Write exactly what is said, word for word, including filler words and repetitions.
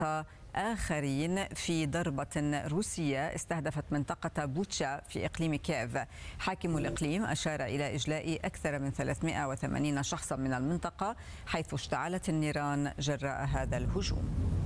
آخرين في ضربة روسية استهدفت منطقة بوتشا في إقليم كييف. حاكم الإقليم أشار إلى إجلاء أكثر من ثلاثمائة وثمانين شخصا من المنطقة، حيث اشتعلت النيران جراء هذا الهجوم.